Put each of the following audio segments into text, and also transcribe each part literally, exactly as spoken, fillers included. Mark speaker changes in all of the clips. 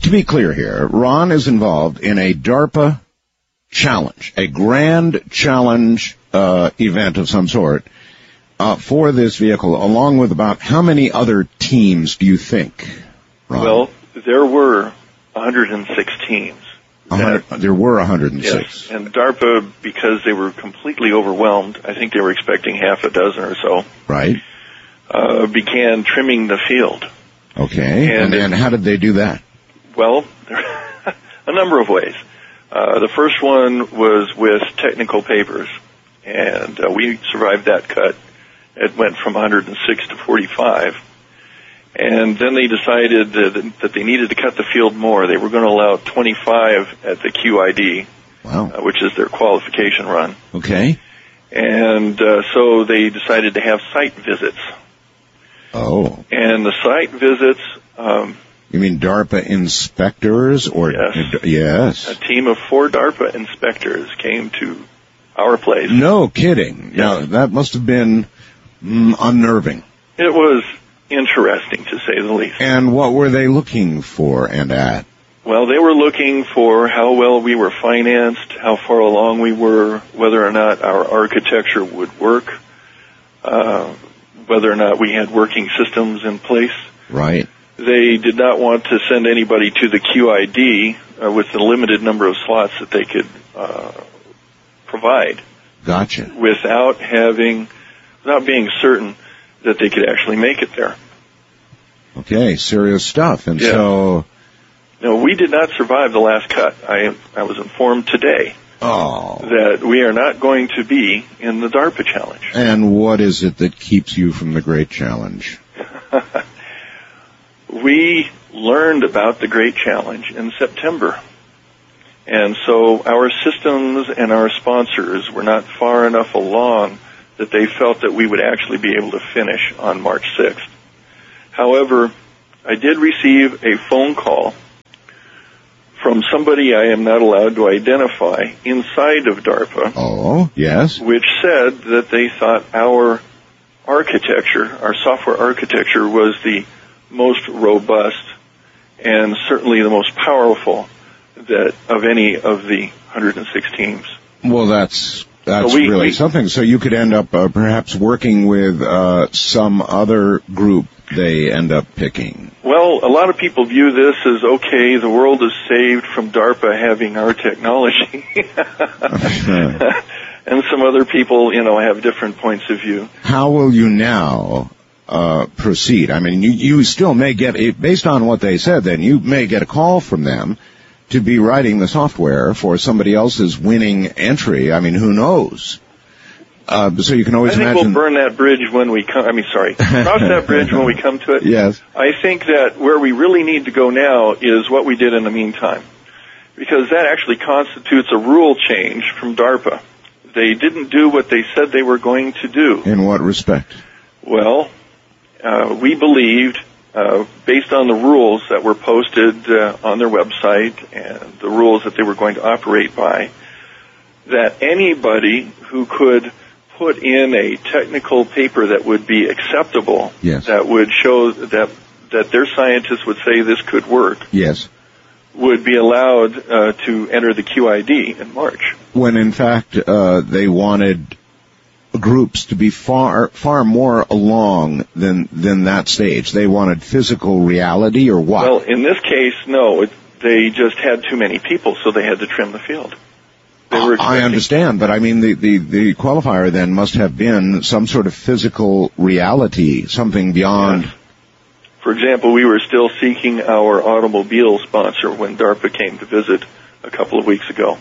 Speaker 1: to be clear here, Ron is involved in a DARPA challenge, a grand challenge uh, event of some sort uh, for this vehicle, along with about how many other teams do you think, Ron?
Speaker 2: Well, there were one hundred six teams.
Speaker 1: That, there were one hundred six.
Speaker 2: Yes, and DARPA, because they were completely overwhelmed, I think they were expecting half a dozen or so.
Speaker 1: Right.
Speaker 2: Uh, began trimming the field.
Speaker 1: Okay, and, and, and how did they do that?
Speaker 2: Well, a number of ways. Uh, the first one was with technical papers, and uh, we survived that cut. It went from one hundred six to forty-five. And then they decided that, that they needed to cut the field more. They were going to allow twenty-five at the Q I D,
Speaker 1: wow.
Speaker 2: uh, which is their qualification run.
Speaker 1: Okay.
Speaker 2: And uh, so they decided to have site visits.
Speaker 1: Oh.
Speaker 2: And the site visits... Um,
Speaker 1: you mean DARPA inspectors? Or
Speaker 2: yes.
Speaker 1: Yes.
Speaker 2: A team of four DARPA inspectors came to our place.
Speaker 1: No kidding.
Speaker 2: Yes.
Speaker 1: Now, that must have been mm, unnerving.
Speaker 2: It was interesting, to say the least.
Speaker 1: And what were they looking for and at?
Speaker 2: Well, they were looking for how well we were financed, how far along we were, whether or not our architecture would work, uh, whether or not we had working systems in place.
Speaker 1: Right.
Speaker 2: They did not want to send anybody to the Q I D uh, with the limited number of slots that they could uh, provide.
Speaker 1: Gotcha.
Speaker 2: Without having, without being certain that they could actually make it there.
Speaker 1: Okay, serious stuff. And
Speaker 2: yeah.
Speaker 1: so...
Speaker 2: No, we did not survive the last cut. I I was informed today
Speaker 1: oh.
Speaker 2: that we are not going to be in the DARPA challenge.
Speaker 1: And what is it that keeps you from the Great Challenge?
Speaker 2: We learned about the Great Challenge in September. And so our systems and our sponsors were not far enough along that they felt that we would actually be able to finish on March sixth. However, I did receive a phone call from somebody I am not allowed to identify inside of DARPA.
Speaker 1: Oh, yes.
Speaker 2: Which said that they thought our architecture, our software architecture, was the most robust and certainly the most powerful that of any of the one hundred six teams.
Speaker 1: Well, that's that's
Speaker 2: so we,
Speaker 1: really
Speaker 2: we,
Speaker 1: something. So you could end up uh, perhaps working with uh, some other group they end up picking.
Speaker 2: Well, a lot of people view this as, okay, the world is saved from DARPA having our technology. And some other people, you know, have different points of view.
Speaker 1: How will you now uh proceed? I mean, you, you still may get, based on what they said, then you may get a call from them to be writing the software for somebody else's winning entry. I mean, who knows? Uh, so you can always
Speaker 2: I think
Speaker 1: imagine...
Speaker 2: we'll burn that bridge when we come, I mean, sorry, cross that bridge when we come to it.
Speaker 1: Yes.
Speaker 2: I think that where we really need to go now is what we did in the meantime, because that actually constitutes a rule change from DARPA. They didn't do what they said they were going to do.
Speaker 1: In what respect?
Speaker 2: Well, uh, we believed, uh, based on the rules that were posted uh, on their website and the rules that they were going to operate by, that anybody who could put in a technical paper that would be acceptable,
Speaker 1: yes.
Speaker 2: that would show that that their scientists would say this could work,
Speaker 1: yes,
Speaker 2: would be allowed uh, to enter the Q I D in March.
Speaker 1: When in fact uh, they wanted groups to be far far more along than than that stage. They wanted physical reality, or what?
Speaker 2: Well, in this case, no. It, they just had too many people, so they had to trim the field. They were
Speaker 1: I understand, but I mean the, the, the qualifier then must have been some sort of physical reality, something beyond...
Speaker 2: Yes. For example, we were still seeking our automobile sponsor when DARPA came to visit a couple of weeks ago.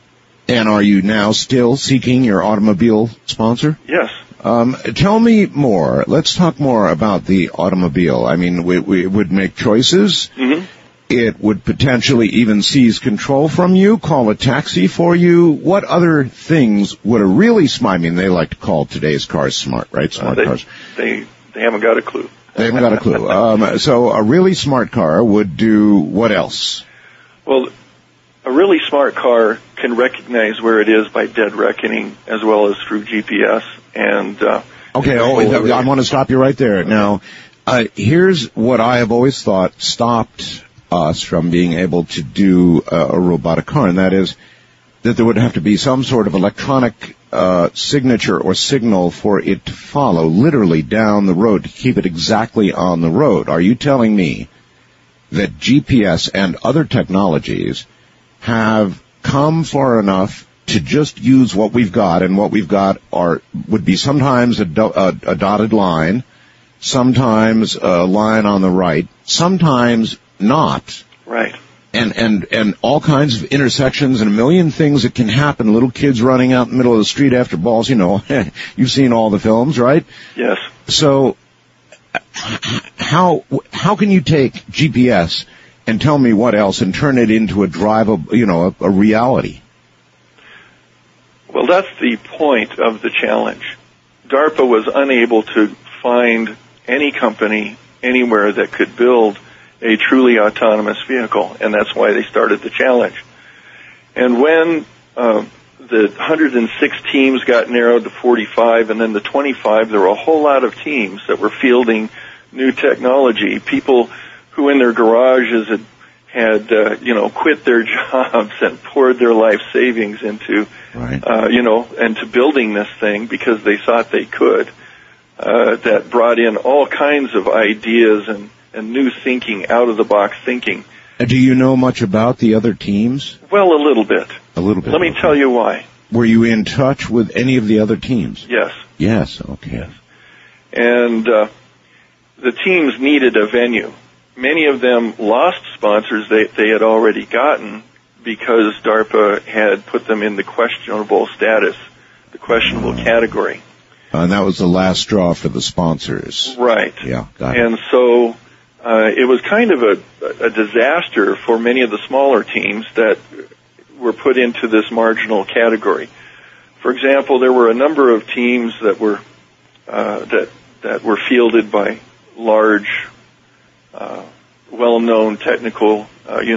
Speaker 1: And are you now still seeking your automobile sponsor?
Speaker 2: Yes.
Speaker 1: Um, tell me more. Let's talk more about the automobile. I mean, we, we would make choices.
Speaker 2: Mm-hmm.
Speaker 1: It would potentially even seize control from you, call a taxi for you. What other things would a really smart, I mean, they like to call today's cars smart, right? Smart
Speaker 2: uh, they,
Speaker 1: cars.
Speaker 2: They, they haven't got a clue.
Speaker 1: They haven't got a clue. Um, so a really smart car would do what else?
Speaker 2: Well, a really smart car can recognize where it is by dead reckoning as well as through G P S. And uh,
Speaker 1: Okay, oh, I want to stop you right there. Now, uh, here's what I have always thought stopped us from being able to do uh, a robotic car, and that is that there would have to be some sort of electronic uh, signature or signal for it to follow literally down the road to keep it exactly on the road. Are you telling me that G P S and other technologies have come far enough to just use what we've got, and what we've got are would be sometimes a, do, a, a dotted line, sometimes a line on the right, sometimes not.
Speaker 2: Right.
Speaker 1: And, and, and all kinds of intersections and a million things that can happen. Little kids running out in the middle of the street after balls, you know, you've seen all the films, right?
Speaker 2: Yes.
Speaker 1: So, how, how can you take G P S and tell me what else and turn it into a drivable, you know, a, a reality?
Speaker 2: Well, that's the point of the challenge. DARPA was unable to find any company anywhere that could build a truly autonomous vehicle, and that's why they started the challenge. And when uh, the one hundred six teams got narrowed to forty-five, and then the twenty-five, there were a whole lot of teams that were fielding new technology, people who in their garages had, had uh, you know, quit their jobs and poured their life savings into,
Speaker 1: right.
Speaker 2: uh, you know, into building this thing because they thought they could, uh, that brought in all kinds of ideas and and new thinking, out-of-the-box thinking.
Speaker 1: Do you know much about the other teams?
Speaker 2: Well, a little bit.
Speaker 1: A little bit.
Speaker 2: Let me
Speaker 1: okay.
Speaker 2: tell you why.
Speaker 1: Were you in touch with any of the other teams?
Speaker 2: Yes.
Speaker 1: Yes, okay.
Speaker 2: Yes. And uh, the teams needed a venue. Many of them lost sponsors they, they had already gotten because DARPA had put them in the questionable status, the questionable category.
Speaker 1: Uh, and that was the last straw for the sponsors.
Speaker 2: Right.
Speaker 1: Yeah, got it.
Speaker 2: And so uh, it was kind of a, a disaster for many of the smaller teams that were put into this marginal category. For example, there were a number of teams that were uh, that that were fielded by large, uh, well-known technical uh,